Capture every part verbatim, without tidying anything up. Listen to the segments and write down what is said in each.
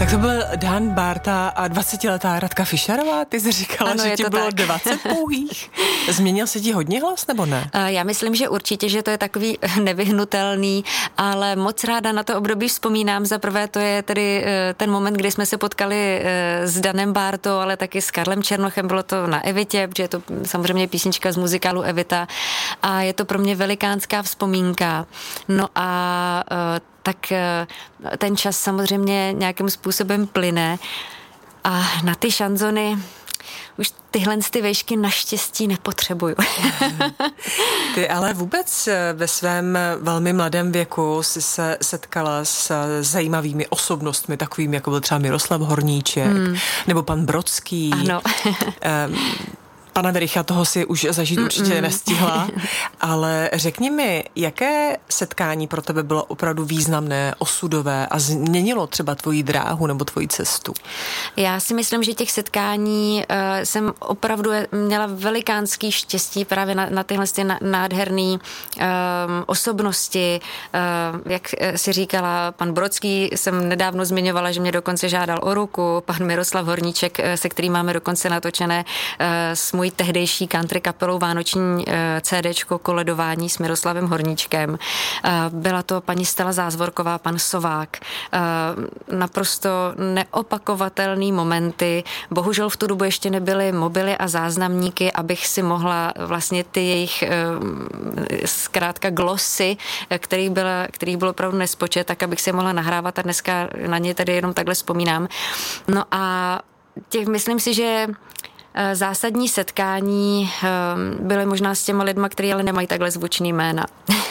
Tak to byl Dan Bárta a dvacetiletá Radka Fischerová. Ty jsi říkala, ano, že ti bylo tak. dvacet pouhých. Změnil se ti hodně hlas, nebo ne? Já myslím, že určitě, že to je takový nevyhnutelný, ale moc ráda na to období vzpomínám. Za prvé to je tedy ten moment, kdy jsme se potkali s Danem Bártou, ale taky s Karlem Černochem. Bylo to na Evitě, protože je to samozřejmě písnička z muzikálu Evita a je to pro mě velikánská vzpomínka. No a tak ten čas samozřejmě nějakým způsobem plyne a na ty šanzony už tyhle ty vejšky naštěstí nepotřebuju. Ty ale vůbec ve svém velmi mladém věku jsi se setkala s zajímavými osobnostmi, takovými jako byl třeba Miroslav Horníček, hmm. nebo pan Brodský. Ano. um, Pana Vericha, toho si už zažít Mm-mm. určitě nestihla, ale řekni mi, jaké setkání pro tebe bylo opravdu významné, osudové a změnilo třeba tvoji dráhu nebo tvoji cestu? Já si myslím, že těch setkání uh, jsem opravdu měla velikánský štěstí právě na, na tyhle ty nádherné um, osobnosti. Uh, jak si říkala, pan Brodský jsem nedávno zmiňovala, že mě dokonce žádal o ruku, pan Miroslav Horníček, se kterým máme dokonce natočené uh, s můj tehdejší country kapelou vánoční CDčko Koledování s Miroslavem Horníčkem. Byla to paní Stella Zázvorková, pan Sovák. Naprosto neopakovatelný momenty. Bohužel v tu dobu ještě nebyly mobily a záznamníky, abych si mohla vlastně ty jejich zkrátka glosy, kterých bylo, kterých bylo opravdu nespočet, tak abych si mohla nahrávat a dneska na ně tedy jenom takhle vzpomínám. No a těch, myslím si, že zásadní setkání byly možná s těma lidma, kteří ale nemají takhle zvučný jména.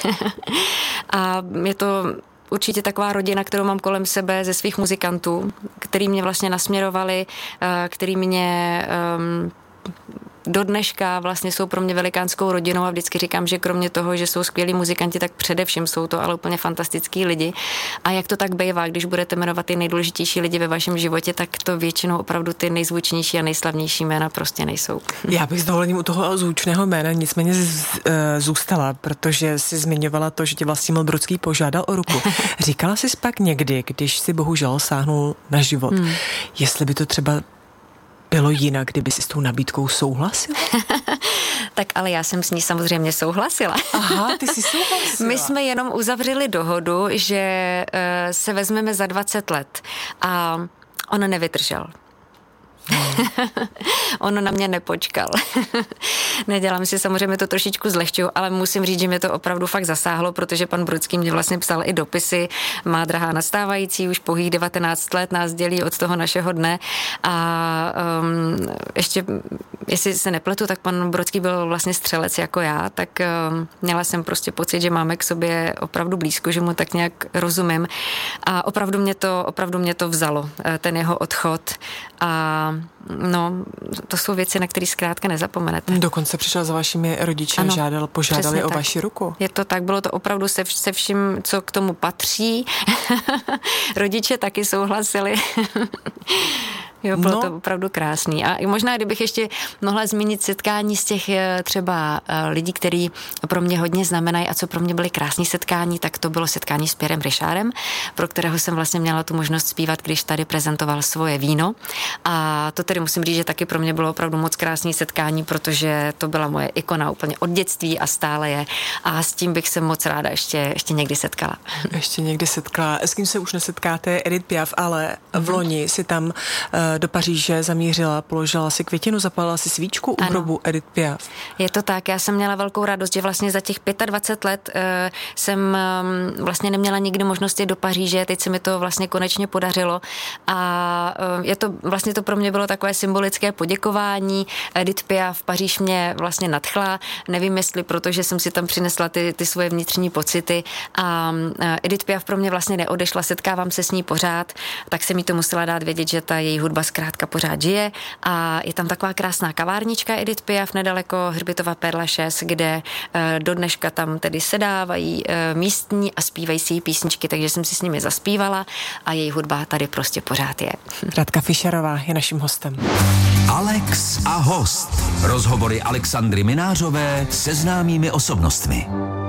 A je to určitě taková rodina, kterou mám kolem sebe ze svých muzikantů, který mě vlastně nasměrovali, který mě do dneška vlastně jsou pro mě velikánskou rodinou a vždycky říkám, že kromě toho, že jsou skvělí muzikanti, tak především jsou to ale úplně fantastický lidi. A jak to tak bývá, když budete jmenovat ty nejdůležitější lidi ve vašem životě, tak to většinou opravdu ty nejzvučnější a nejslavnější jména prostě nejsou. Já bych s dovolením u toho zvučného jména nicméně z, uh, zůstala, protože si zmiňovala to, že tě Vlastimil Brodský požádal o ruku. Říkala jsi pak někdy, když si bohužel sáhnul na život, hmm. jestli by to třeba bylo jinak, kdyby si s tou nabídkou souhlasila? Tak ale já jsem s ní samozřejmě souhlasila. Aha, ty jsi souhlasila. My jsme jenom uzavřeli dohodu, že uh, se vezmeme za dvacet let a on nevydržel. Hmm. On na mě nepočkal. Nedělám si samozřejmě to trošičku zlehčuju, ale musím říct, že mě to opravdu fakt zasáhlo, protože pan Brodský mě vlastně psal i dopisy. Má drahá nastávající, už pouhých devatenáct let nás dělí od toho našeho dne a um, ještě, jestli se nepletu, tak pan Brodský byl vlastně střelec jako já, tak um, měla jsem prostě pocit, že máme k sobě opravdu blízko, že mu tak nějak rozumím a opravdu mě to, opravdu mě to vzalo, ten jeho odchod a no, to jsou věci, na které zkrátka nezapomenete. Dokonce přišel za vašimi rodiči, ano, žádal, požádali o tak. vaši ruku. Je to tak, bylo to opravdu se, se vším, co k tomu patří. Rodiče taky souhlasili. Jo, bylo no. to opravdu krásný. A možná, kdybych ještě mohla zmínit setkání z těch třeba lidí, kteří pro mě hodně znamenají a co pro mě byly krásné setkání, tak to bylo setkání s Pierrem Richardem, pro kterého jsem vlastně měla tu možnost zpívat, když tady prezentoval svoje víno. A to tedy musím říct, že taky pro mě bylo opravdu moc krásné setkání, protože to byla moje ikona úplně od dětství a stále je. A s tím bych se moc ráda ještě, ještě někdy setkala. Ještě někdy setkala. S kým se už nesetkáte, Edith Piaf, ale v loni si tam do Paříže zamířila, položila si květinu, zapálila si svíčku u hrobu Edith Piaf. Je to tak, já jsem měla velkou radost, že vlastně za těch dvacet pět let uh, jsem um, vlastně neměla nikdy možnost jít do Paříže, teď se mi to vlastně konečně podařilo a uh, je to, vlastně to pro mě bylo takové symbolické poděkování. Edith Piaf, Paříž mě vlastně nadchla, nevím jestli, protože jsem si tam přinesla ty, ty svoje vnitřní pocity a uh, Edith Piaf pro mě vlastně neodešla, setkávám se s ní pořád, tak jsem jí to musela dát vědět, že ta její hudba zkrátka pořád žije a je tam taková krásná kavárnička Edith Piaf nedaleko Hřbitova Père Lachaise, kde e, do dneška tam tedy sedávají e, místní a zpívají si jí písničky, takže jsem si s nimi zaspívala a její hudba tady prostě pořád je. Radka Fischerová je naším hostem. Alex a host. Rozhovory Alexandry Minářové se známými osobnostmi.